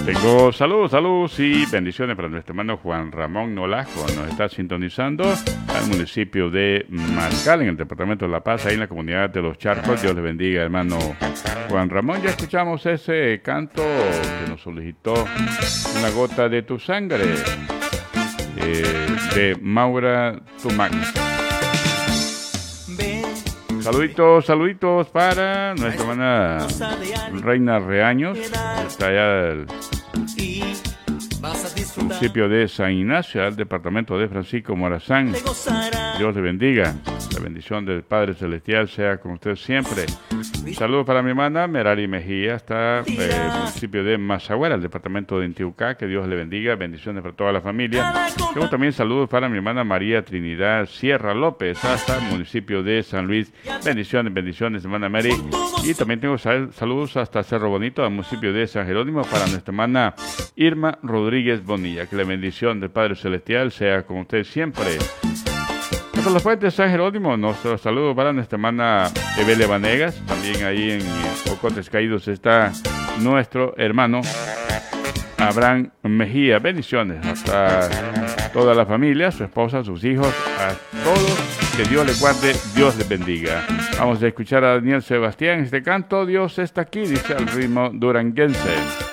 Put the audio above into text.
Tengo saludos y bendiciones para nuestro hermano Juan Ramón Nolasco. Nos está sintonizando al municipio de Mascal, en el departamento de La Paz, ahí en la comunidad de Los Charcos. Dios le bendiga, hermano Juan Ramón. Ya escuchamos ese canto que nos solicitó Una gota de tu sangre, de Maura Tumac. Saluditos para nuestra hermana Reina Reaños, está allá del municipio de San Ignacio, al departamento de Francisco Morazán. Dios le bendiga. La bendición del Padre Celestial sea con usted siempre. Un saludo para mi hermana Merari Mejía, está del municipio de Mazahuara, el departamento de Intiucá. Que Dios le bendiga. Bendiciones para toda la familia. Tengo también saludos para mi hermana María Trinidad Sierra López, hasta el municipio de San Luis. Bendiciones, hermana Mary. Y también tengo saludos hasta Cerro Bonito, al municipio de San Jerónimo, para nuestra hermana Irma Rodríguez Bonilla. Que la bendición del Padre Celestial sea con usted siempre. Hasta la fuente de San Jerónimo, nuestro saludo para nuestra hermana Ebele Vanegas. También ahí en Ocotes Caídos está nuestro hermano Abraham Mejía. Bendiciones hasta toda la familia, su esposa, sus hijos, a todos. Que Dios les guarde, Dios les bendiga. Vamos a escuchar a Daniel Sebastián. Este canto, Dios está aquí, dice al ritmo duranguense.